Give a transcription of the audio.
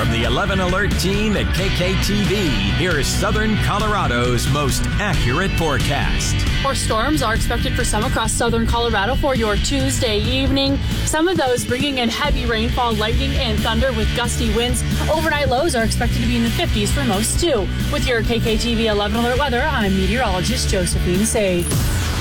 From the 11 Alert team at KKTV, here's Southern Colorado's most accurate forecast. More storms are expected for some across southern Colorado for your Tuesday evening. Some of those bringing in heavy rainfall, lightning, and thunder with gusty winds. Overnight lows are expected to be in the 50s for most too. With your KKTV 11 Alert weather, I'm meteorologist Josephine Sage.